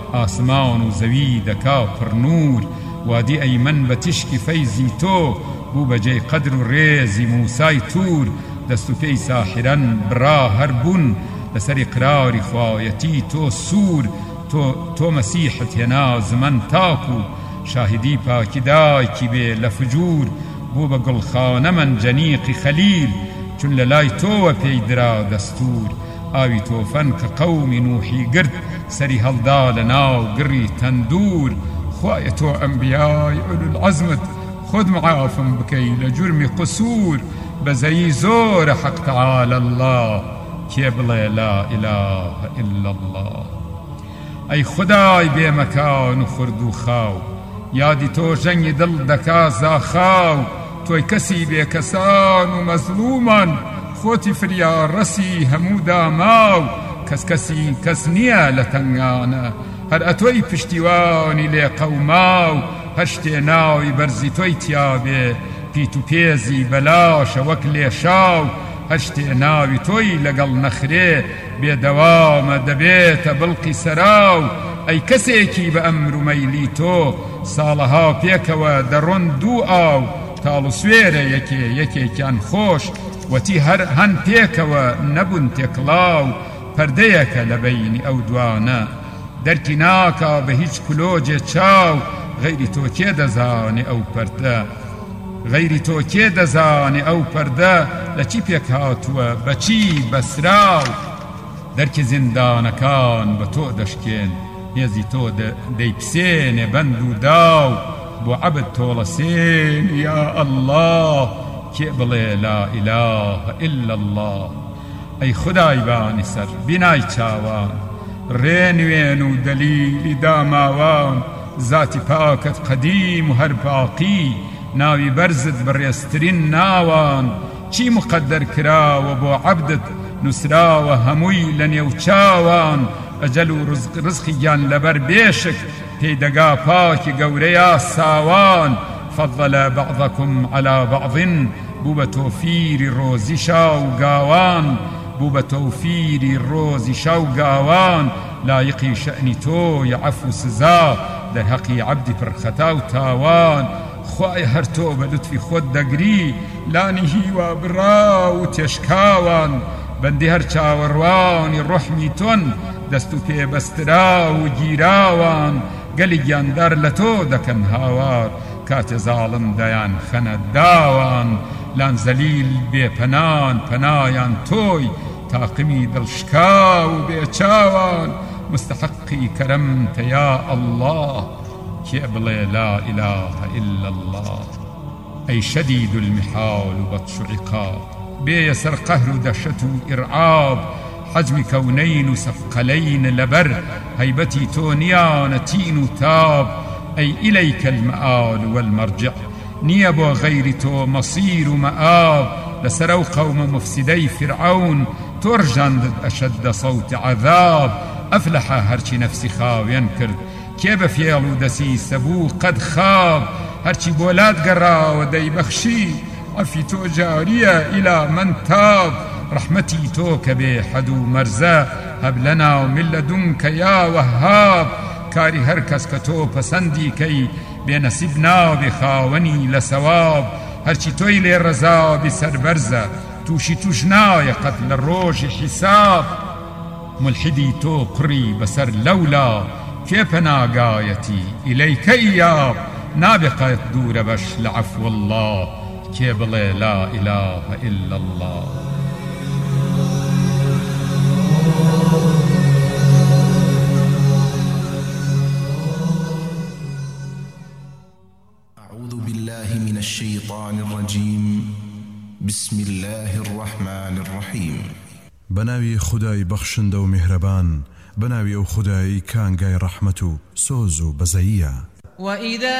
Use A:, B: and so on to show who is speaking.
A: ئاسمان و زەوی دەکا پڕ نور وادی ئەیمەن بە تشکی فەیزی تۆ بوو بەجێی قەدر و ڕێزی موسای توور دەست و پێی ساحرەن برا هەر بوون لەسەری قراری خوایەتی تۆ سوور تۆ مەسیحت هێنا زمن تاک و شاهدی پاکی دایکی بێ لە فجور بوو بە گوڵخانە منجەنیقی خەلیل چون لە لای تۆوە پێی درا دەستور ئاوی تۆفەن کە قەومی نوحی گرت سەری هەڵدا لە ناو گڕی تەندور خوایە تۆ ئەنبیای ئولوالعەزمت خود معافم بکەی لە جورمی قسوور بەزەیی زۆرە حەق تەعالە الله کێ بڵێ لا إله إلا الله ئەی خودای بێمەکان و خورد و خاو یادی تۆ ژەنگی دڵ دەکا زاخاو تۆی کەسی بێکەسان و مەزلومان خۆتی فریارڕەسی هەموو داماو کەس نییە لە تەنگانە هەر ئەتۆی پشتیوانی لێ قەوماو هەر شتێ ناوی بەرزی تۆی تیابێ پیت و پێزی بەلاشە وەک لێشاو هەر شتێ ناوی تۆی لەگەڵ نەخرێ بێدەوامە دەبێتە بڵقی سەراو ئەی کەسێکی بە ئەمر و مەیلی تۆ ساڵەها پێکەوە دەڕۆن دوو ئاو تاڵ و سوێرە یەکێکیان خۆش وەتی هەر هەن پێکەوە نەبوون تێکڵاو پەردەیەکە لە بەینی ئەو دوانە دەرکی ناکا بە هیچ کلۆجێ چاو غەیری تۆ کێ دەزانێ ئەو پەردە غەیری تۆ کێ دەزانێ ئەو پەردە لە چی پێک هاتووە بە چی بەسراو دەرکی زیندانەکان بە تۆ دەشکێن هێزی تۆ دەیپسێنێ بەند و داو بۆ عەبد تۆڵەسێن یا الله کێ بڵێ لا إله إلا الله ئەی خودای بانی سەر بینای چاوان ڕێنوێن و دەلیلی داماوان ذاتی پاکت قەدیم و هەر باقی ناوی بەرزت بەڕێزترین ناوان چی مقەدەر کراوە بۆ عەبدت نووسراوە هەمووی لە نێو چاوان ئەجەل و ڕزقیان لەبەر بێشک پێی دەگا پاکی گەورەیە ساوان فەضەلە بەعضەکم عەلا بەعضین بوو بە تۆفیری ڕۆزی شاو گاوان بوو بە تەوفیری ڕۆزی شاو گاوان لایقی شەئنی تۆی عەفو سزا دەرهەقی عەبدی پڕخەتا و تاوان خوای هەر تۆ بە لوتفی خۆت دەگری لانی هیوا برا و تێشکاوان بەندی هەر چاوەڕوانی ڕۆحمی تۆن دەست و پێبەسترا و گیراوان گەلی گیاندار لە تۆ دەکەن هاوار کاتێ زاڵم دەیان خەنە داوان لان زەلیل بێپەنان پەنایان تۆی تاقمی دڵشکا و بێچاوان مستحقی کەرەمتە یا الله کێ بڵێ لا إله إلا الله ئەی شەدید المحال و بەطش و عقاب بێیە سەر قەهر و دەشەت و ئیرعاب حەجمی کەونەین و سەفقەلەین لەبەر هەیبەتی تۆ نیانە تین و تاب ئەی ئیلەیکە المەئال والمەرجع نییە بۆ غەیری تۆ مەسیر و مەئاب لەسەر ئەو قەومە مفسیدەی فرعەون تۆ ڕژاندت ئەشەددە سەوتی عەذاب ئەفلەحە هەرچی نەفسی خاوێن کرد کێ بە فێڵ و دەسیسە بوو قەد خاب هەرچی بۆ لات گەڕاوە دەیبەخشی عەفی تۆ جاریە ئیلا من تاب ڕەحمەتی تۆ کە بێ حەد و مەرزە هەب لەنا من لەدونکە یا وەهاب کاری هەر کەس کە تۆ پەسەندی کەی بێنەسیب نابێ خاوەنی لە سەواب هەرچی تۆی لێ ڕەزابی سەربەرزە تووشی توش نایە قەت لە ڕۆژی حیساب ملحدی تۆ قڕی بەسەر لەولا کێ پەناگایەتی ئیلەیکە ئیاب نابێ قەت دوورە بەش لە عەفو الله کێ بڵێ لا إله إلا الله
B: أعوذ بالله من الشيطان الرجيم بسم الله الرحمن الرحيم
C: بناوي خداي بخشند و مهربان بناوي او خداي كانغاي رحمتو سوزو بزايا. وإذا